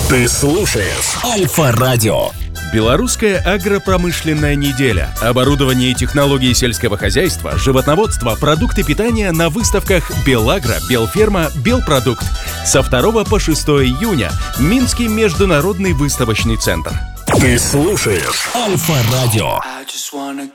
Ты слушаешь Альфа-радио. Белорусская агропромышленная неделя. Оборудование и технологии сельского хозяйства, животноводство, продукты питания на выставках «Белагро», «Белферма», «Белпродукт». Со 2 по 6 июня. Минский международный выставочный центр. Ты слушаешь Альфа-радио.